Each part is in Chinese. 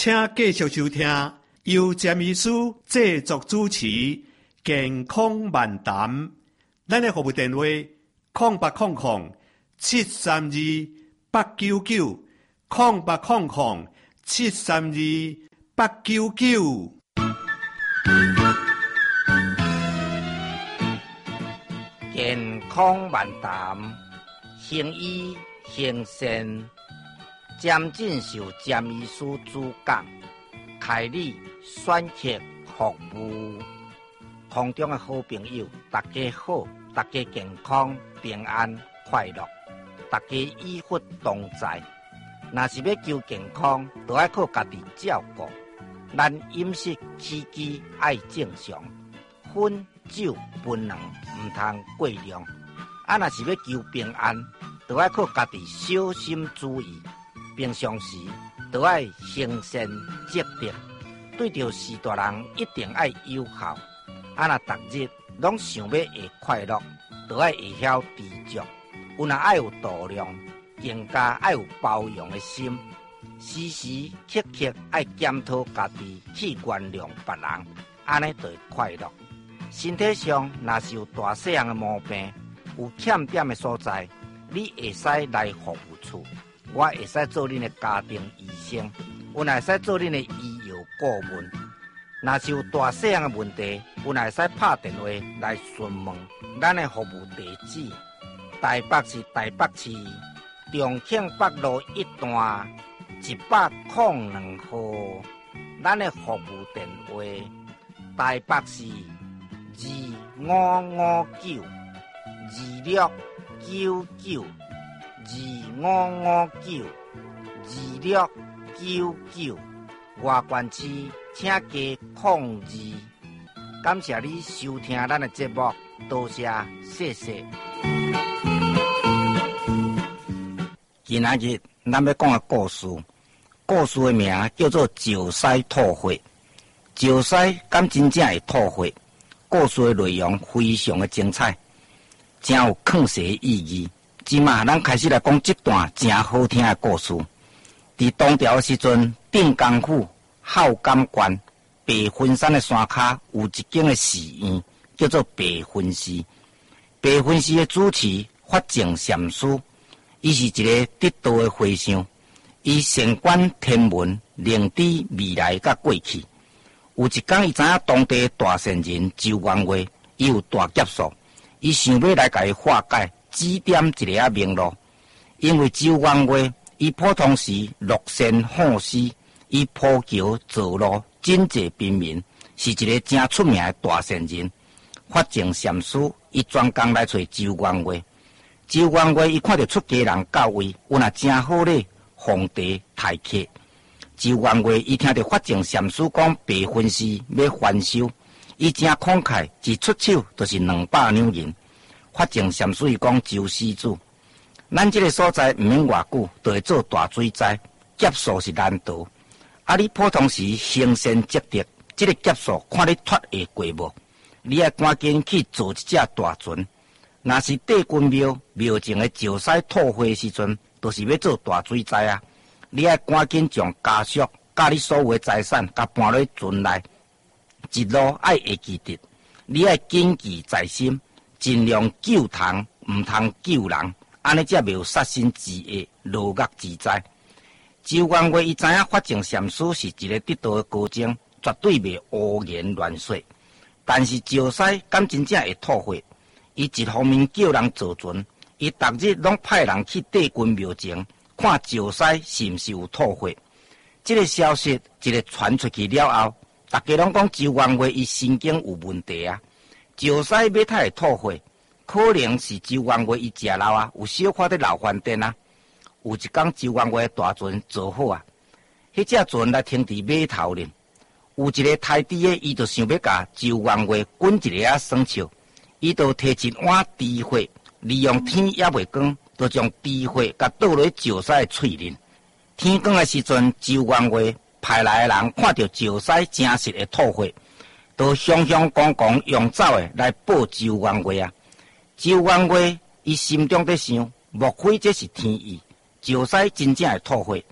请继续收听由詹医师制作主持健康漫谈。咱的服务电话0800-732-899，0800-732-899。 健康漫谈，行医行善，詹进受詹医师主讲，开立选择服务。空中的好朋友，大家好，大家健康平安快乐，大家医福同在。若是要求健康，就要靠家己照顾。咱饮食起居爱正常，烟酒槟榔唔通过量。若是要求平安，就要靠家己小心注意。平常时就要行善积德，对着事大人一定要友好。若逐日拢想要会快乐，就要会晓知足。有若爱有度量，更加爱有包容的心。时时刻刻爱检讨家己，去原谅别人，安尼就会快乐。身体上若是有大细项的毛病，有欠点的所在，你会使来服务处，我会使做恁的家庭医生，我会使做恁的医药顾问。若是有大细项的问题，有会使拍电话来询问咱的服务地址。台北市台北市重庆北路1段102號，咱的服務電話台北市2559259925592699，外縣市請加02。感謝你收聽咱的節目，多謝，謝謝。今仔日咱要讲的故事的名叫做石狮吐血。石狮敢真正会吐血？故事的内容非常的精彩，真有旷世的意义。即马咱开始来讲这段真好听的故事。伫唐朝的时阵，定江府孝感县白云山的山骹有一间的寺院，叫做白云寺。白云寺的主持法净禅师，伊是一个得道的和尚，伊善观天文，能知未来甲过去。有一天，伊知影当地大善人周元月，伊有大劫数，伊想要来甲伊化解，指点一个明路。因为周元月，伊普通时乐善好施，伊铺桥造路，赈济贫民，是一个真出名的大善人。法净禅师伊专工来找周元月。周元月伊看到出家人到位，有若真好咧，皇帝待客。周元月伊听到法净禅师讲白云寺要翻修，伊真慷慨，一出手就是200两银。法净禅师伊讲周施主，咱这个所在毋免偌久，就会做大水灾，劫数是难逃。你普通时行善积德，这个劫数看你脱会过无？你要赶紧去做一只大船。若是帝君庙前的石狮吐血的时阵，就是要做大水灾啊！你要赶紧将家属甲你所有的财产，甲搬落船内，一路爱会记得。你要谨记在心，尽量救人，唔通救人，安尼才袂有杀身之恶、落恶之灾。周元月伊知影法净禅师是一个得道的高僧，绝对袂胡言乱说。但是石狮敢真正会吐血？伊一方面叫人坐船，伊逐日拢派人去帝君庙前看石狮是毋是有吐血。这个消息一个传出去了后，大家拢讲周元月伊神经有问题啊！石狮要太会吐血，可能是周元月伊食老啊，有小可的闹翻颠啊。有一天周元月大船做好啊，迄只船来停伫码头咧。有一个太低的，伊就想要甲周元月滚一个耍笑。伊就摕一碗猪血，利用天也未光，就将猪血甲倒落石狮的喙里。天光的时阵，周元月派来的人看到石狮真实的吐血，都雄雄公公用走的来报周元月啊。周元月伊心中在想，莫非这是天意？石狮真正会吐血，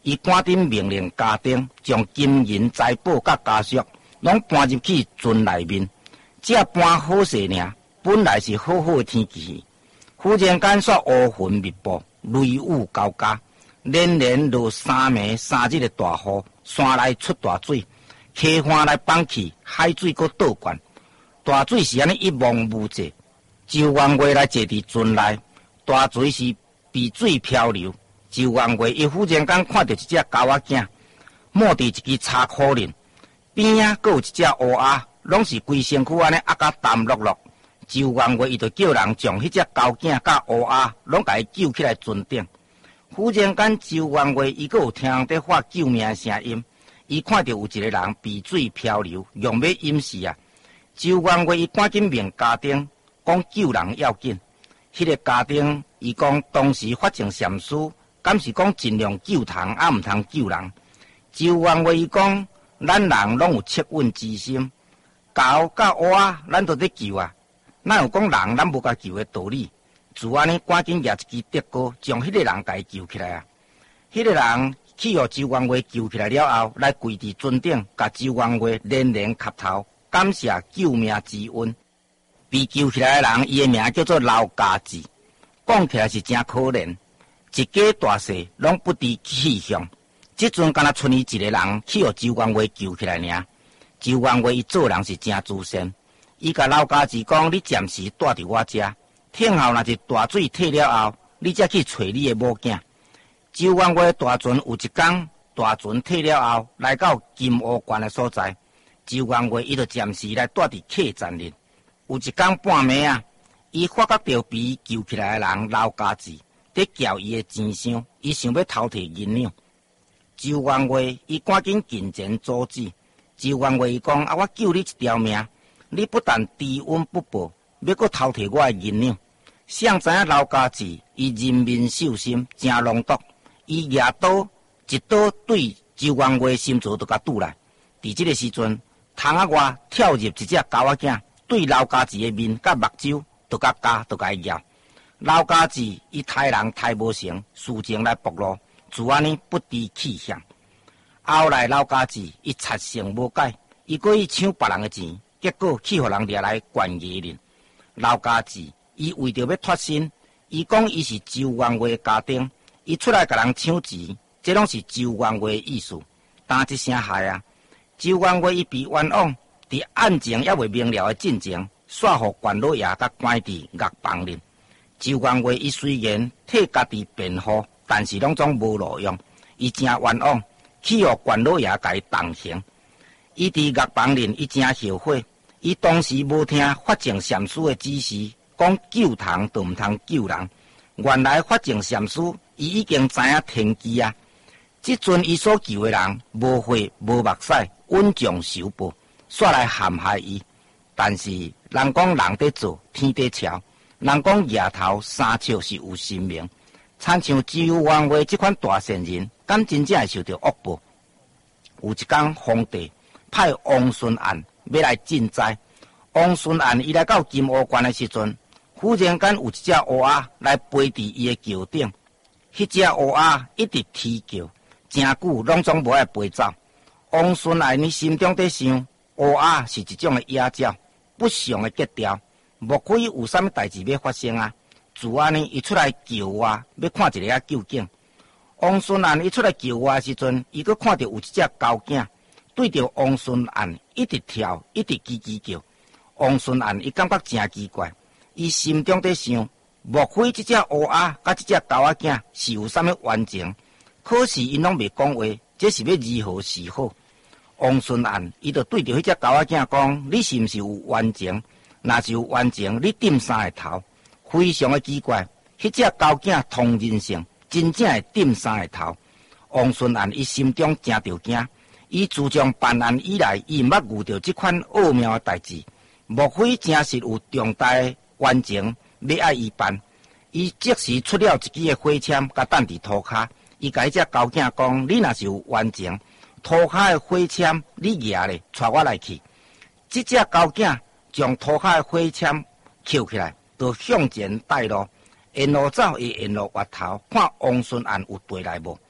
伊赶紧命令家丁将金银财宝甲家属拢搬入去船内面，只搬好势尔。本来是好好的天气，忽然间煞乌云密布，雷雨交加，连连落3暝3日的大雨，山内出大水，溪岸来放气，海水阁倒灌，大水是安尼一望无际。周元月来坐伫船内，大水是被水漂流。周元月伊忽然间看到一只狗仔囝，摸伫一支柴裤林，边仔阁有一只乌鸦，拢是规身躯安尼压甲淡落落。周元月伊就叫人将迄只狗囝甲乌鸦拢甲伊救起来船顶。忽然间，周元月伊阁有听得发救命的声音，伊看到有一个人被水漂流，用要淹死啊！周元月伊赶紧命家丁讲救人要紧。迄个家丁伊讲当时发生闪失，敢是讲尽量救人，啊毋通救人。周元月伊讲，咱人拢有恻隐之心，狗甲乌鸦咱都得救啊！哪有讲人咱无甲救的道理？自安尼赶紧拿一支竹篙，将迄个人甲伊救起来啊！迄个人去互周元月救起来了后，来跪伫船顶，甲周元月连连磕头，感谢救命之恩。被救起来的人，伊的名叫做刘家志，讲起来是真可怜，一家大细拢不知去向。即阵敢若剩伊一个人去互周元月救起来尔。周元月伊做人是真自善。伊甲刘家志讲：“你暂时住伫我遮，听后若是大水退了后，你才去找你的某囝。”周元月大船有一天，大船退了后，来到金湖关的所在。周元月伊就暂时来住伫客栈里。有一天半暝啊，伊发觉到被救起来的人刘家志在撬伊的钱箱，伊想要偷摕银两。周元月伊赶紧近前阻止。周元月伊讲：“啊，我救你一条命。”你不但知恩不报，要阁偷摕我的银两。谁知影刘家志伊人面兽心，真狼毒。伊举刀一刀对周元月心脏就甲拄来。伫这个时阵，窗仔外跳入一只狗仔囝，对刘家志的面甲目睭就甲夹，就甲伊咬。刘家志伊杀人杀无成，事情来暴露，自安尼不知去向。后来刘家志伊贼性无改，伊阁去抢别人的钱。结果去互人掠来关衙里。刘家志伊为着要脱身，伊讲伊是周元月的家丁，伊出来甲人抢钱，这拢是周元月的意思。打一声害啊！周元月伊被冤枉，伫案情还未明了的进前，煞互关老爷甲关伫狱房里。周元月伊虽然替家己辩护，但是拢总无路用，伊真冤枉，去互关老爷甲伊动刑。伊伫狱房里，伊真后悔。伊当时无听法政禅师的指示，讲救人就毋通救人。原来法政禅师伊已经知影天机啊！即阵伊所救的人无血无目屎，稳将受报，煞来陷害伊。但是人讲人在做，天在瞧。人讲夜头三尺是有神明，亲像周元月这款大善人，敢真正会受到恶报？有一天，皇帝派王孙案要来赈灾。王孙案伊来到金湖关的时阵，忽然间有一只乌鸦来飞伫伊的桥顶。迄只乌鸦一直啼叫，真久拢总无爱飞走。王孙案伊心中在想，乌鸦是一种的野鸟，不祥的吉兆，莫非有啥物代志要发生啊？自安尼，伊出来叫我，要看一个究竟。王孙案伊出来叫我的时阵，伊阁看到有一只狗囝对着王孙案一直跳，一直叽叽叫。王孙案伊感觉真奇怪，伊心中在想，莫非这只乌鸦甲这只狗仔囝是有啥物冤情？可是因拢未讲话，这是要如何是好？王孙案伊就对着迄只狗仔囝讲：“你是毋是有冤情？若是有冤情，你点三个头。”非常的奇怪，迄只狗囝通人性，真正会点三个头。王孙案伊心中真着惊，伊自从办案以来，伊毋捌遇到这款奥妙的代志。莫非真是有重大的冤情要爱伊办？伊即时出了一支的火签，甲等伫涂骹。伊甲迄只狗囝讲：“你若是有冤情，涂骹的火签你拿咧，带我来去。”即只狗囝将涂骹的火签捡起来，就向前带路，沿路走，伊沿路挖头，看王孙案有回来无。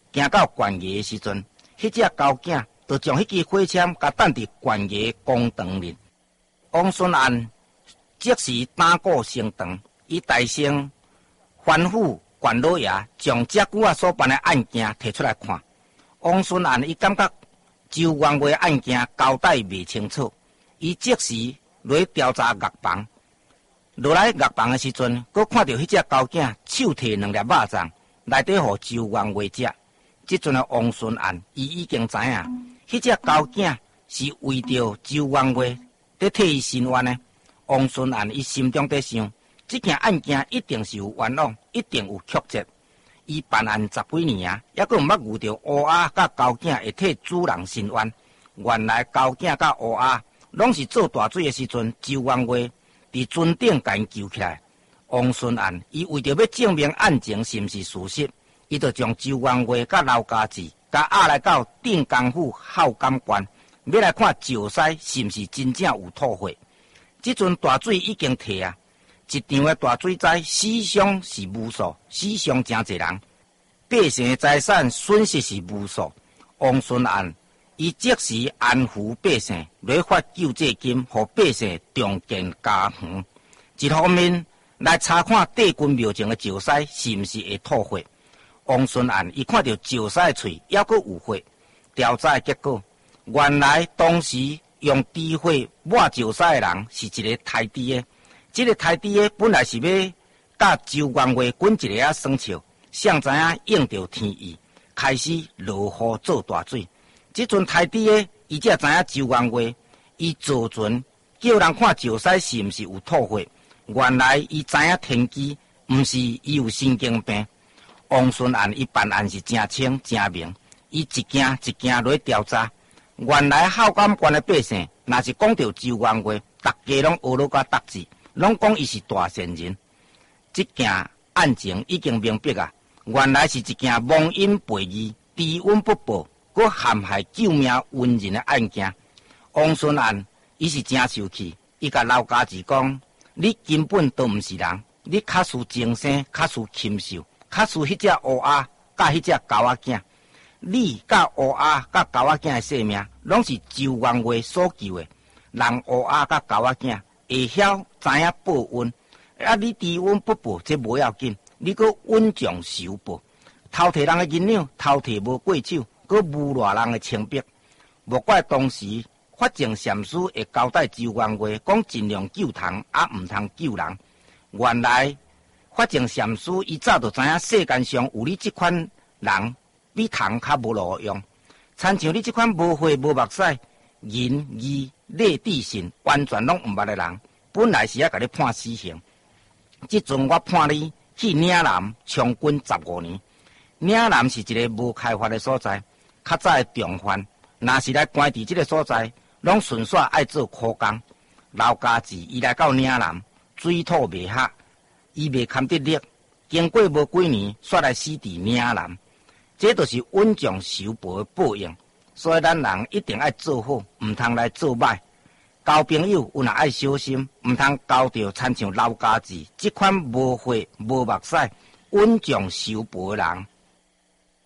行到悬崖的时阵，迄只高囝就将迄支火签甲等伫悬崖公堂里。王孙安即时胆固升堂，伊大声吩咐关老爷将遮久啊所办的案件摕出来看。王孙安伊感觉周元月案件交代未清楚，伊即时来调查狱房。落来狱房的时阵，佫看到迄只高囝手提2粒肉粽，内底互周元月食。即阵的王孙安，伊已经知影，迄只高囝是为着周元月在替伊伸冤的。王孙安伊心中在想，这件案件一定是有冤枉，一定有曲折。伊办案10几年啊，还佫毋捌遇到乌鸦甲高囝会替主人伸冤。原来高囝甲乌鸦拢是做大水的时阵，周元月伫船顶甲因救起来。王孙安伊为着要证明案情是毋是事实，伊就将周元月甲刘家志甲押来到定江府孝感关，要来看石狮是毋是真正有吐血。即阵大水已经退啊，一场的大水灾，死伤是无数，死伤真侪人，百姓的财产损失是无数。王孙安伊即时安抚百姓，来发救济金，互百姓重建家园。一方面来查看帝君庙前的石狮是毋是会吐血。王孙安伊看到石狮的喙还佫有血，调查的结果，原来当时用滴血抹石狮的人是一个太弟的。这个太弟的本来是要甲周元月滚一个生肖，谁知影应着天意，开始落雨做大水。这阵太弟的伊才知影周元月伊坐船叫人看石狮是毋是有吐血。原来伊知影天机，毋是伊有神经病。王孙安伊办案是真清真明，伊一件一件来调查。原来孝感关的百姓，若是讲到周元月，大家拢学了甲答字，拢讲伊是大善人。这件案情已经明白啊，原来是一件忘恩背义、知恩不报，佮陷害救命恩人的案件。王孙安伊是真受气，伊甲刘家志讲。你根本都毋是人，你较输精神，较输禽兽，较输迄只乌鸦，甲迄只狗仔囝。你甲乌鸦甲狗仔囝的性命，拢是周元月所救的。人乌鸦甲狗仔囝会晓知影报恩，啊！你知恩不报，这无要紧，你搁恩将仇报，偷摕人的银两，偷摕无过手，搁污赖人的清白。莫怪当时。法政禅师会交代周元月，讲尽量救人，啊，毋通救人。原来法政禅师伊早就知影世间上有你这款人，比虫较无路用。亲像你这款无血无目屎、仁义礼智信完全拢毋捌的人，本来是要甲你判死刑。即阵我判你去岭南充军15年。岭南是一个无开发的所在，较早的重犯，若是来关伫这个所在。拢顺续爱做苦工。刘家志伊来到岭南，水土未合，伊未堪得力。经过无几年，煞来死伫岭南。这就是恩将仇报的报应。所以咱人一定爱做好，毋通来做歹。交朋友有若爱小心，毋通交到亲像刘家志这款无血无目屎、恩将仇报的人。